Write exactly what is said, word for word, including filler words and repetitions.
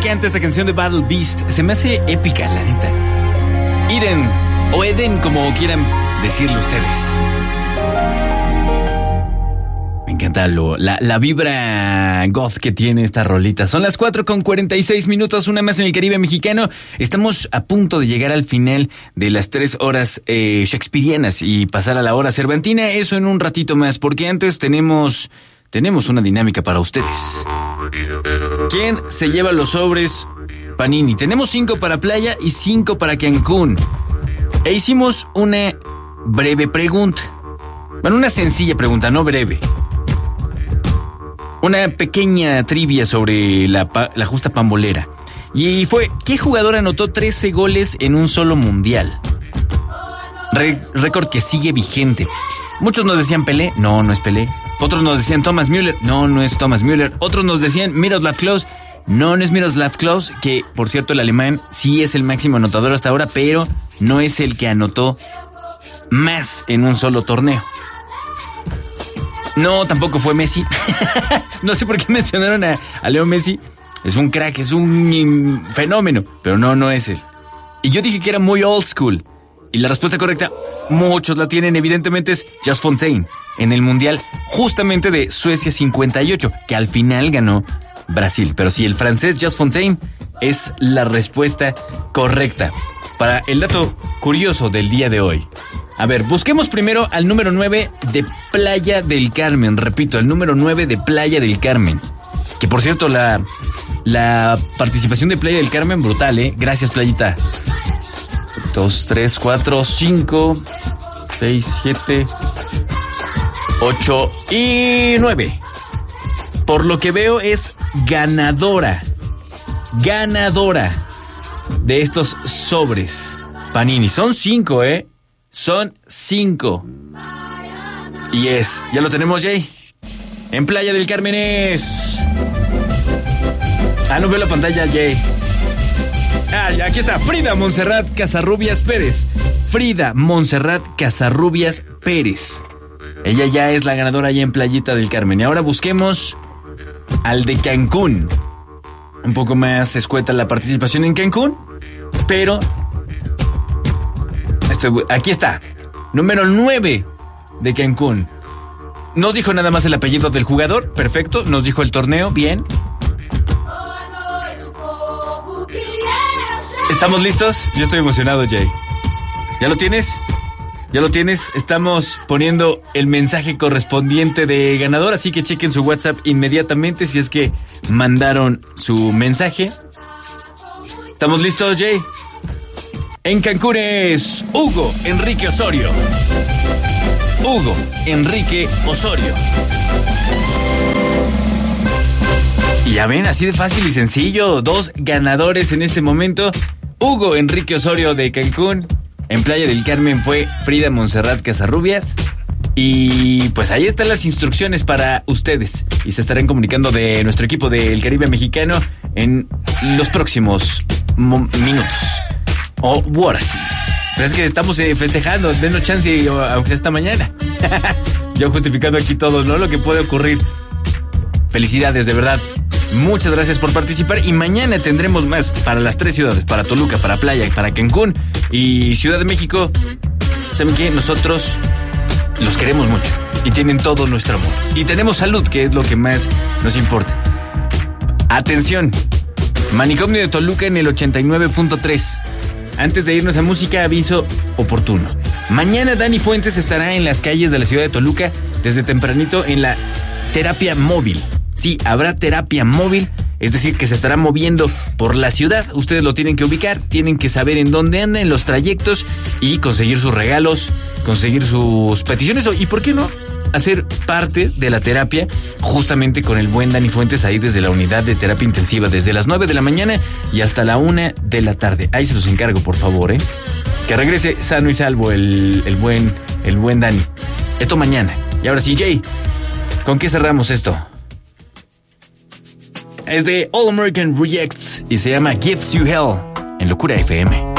encanta esta canción de Battle Beast. Se me hace épica, la neta. Eden o Eden, como quieran decirlo ustedes. Me encanta lo, la, la vibra goth que tiene esta rolita. Son las cuatro con cuarenta y seis minutos, una más en el Caribe mexicano. Estamos a punto de llegar al final de las tres horas eh, shakespearianas y pasar a la hora cervantina. Eso en un ratito más, porque antes tenemos, tenemos una dinámica para ustedes. ¿Quién se lleva los sobres Panini? Tenemos cinco para Playa y cinco para Cancún. E hicimos una breve pregunta. Bueno, una sencilla pregunta, no breve. Una pequeña trivia sobre la, la justa pambolera. Y fue, ¿qué jugador anotó trece goles en un solo mundial? Re- récord que sigue vigente. Muchos nos decían Pelé, no, no es Pelé. Otros nos decían Thomas Müller, no, no es Thomas Müller. Otros nos decían Miroslav Klose, no, no es Miroslav Klose, que por cierto el alemán sí es el máximo anotador hasta ahora, pero no es el que anotó más en un solo torneo. No, tampoco fue Messi. No sé por qué mencionaron a, a Leo Messi. Es un crack, es un fenómeno, pero no, no es él. Y yo dije que era muy old school. Y la respuesta correcta, muchos la tienen, evidentemente es Just Fontaine, en el Mundial justamente de Suecia cincuenta y ocho, que al final ganó Brasil. Pero sí, el francés Just Fontaine es la respuesta correcta para el dato curioso del día de hoy. A ver, busquemos primero al número nueve de Playa del Carmen. Repito, el número nueve de Playa del Carmen. Que por cierto, la, la participación de Playa del Carmen, brutal, ¿eh? Gracias, Playita. Dos, tres, cuatro, cinco, seis, siete, ocho y nueve. Por lo que veo es ganadora. Ganadora de estos sobres Panini. Son cinco, ¿eh? Son cinco. Y es, ya lo tenemos, Jay. En Playa del Carmen es... Ah, no veo la pantalla, Jay. Ah, aquí está, Frida Montserrat Casarrubias Pérez. Frida Montserrat Casarrubias Pérez. Ella ya es la ganadora allá en Playita del Carmen. Y ahora busquemos al de Cancún. Un poco más escueta la participación en Cancún, pero... Estoy, aquí está, número nueve de Cancún. Nos dijo nada más el apellido del jugador, perfecto. Nos dijo el torneo, bien. ¿Estamos listos? Yo estoy emocionado, Jay. ¿Ya lo tienes? ¿Ya lo tienes? Estamos poniendo el mensaje correspondiente de ganador, así que chequen su WhatsApp inmediatamente si es que mandaron su mensaje. ¿Estamos listos, Jay? En Cancún es Hugo Enrique Osorio. Hugo Enrique Osorio. Y ya ven, así de fácil y sencillo. Dos ganadores en este momento. Hugo Enrique Osorio de Cancún. En Playa del Carmen fue Frida Montserrat Casarrubias. Y pues ahí están las instrucciones para ustedes. Y se estarán comunicando de nuestro equipo del Caribe mexicano en los próximos mo- minutos. O horas. Pero es que estamos eh, festejando. Denos chance aunque sea esta mañana. Yo justificando aquí todo, ¿no? Lo que puede ocurrir. Felicidades, de verdad. Muchas gracias por participar. Y mañana tendremos más para las tres ciudades. Para Toluca, para Playa, para Cancún y Ciudad de México. ¿Saben qué? Nosotros los queremos mucho. Y tienen todo nuestro amor. Y tenemos salud, que es lo que más nos importa. Atención. Manicomio de Toluca en el ochenta y nueve punto tres. Antes de irnos a música, aviso oportuno. Mañana Dani Fuentes estará en las calles de la ciudad de Toluca desde tempranito en la terapia móvil. Sí, habrá terapia móvil, es decir, que se estará moviendo por la ciudad. Ustedes lo tienen que ubicar, tienen que saber en dónde andan, en los trayectos y conseguir sus regalos, conseguir sus peticiones y, ¿por qué no?, hacer parte de la terapia justamente con el buen Dani Fuentes ahí desde la unidad de terapia intensiva, desde las nueve de la mañana y hasta la una de la tarde. Ahí se los encargo, por favor, ¿eh? Que regrese sano y salvo el, el buen el buen Dani. Esto mañana. Y ahora sí, Jay, ¿con qué cerramos esto? Es de All American Rejects y se llama Gives You Hell en Locura F M.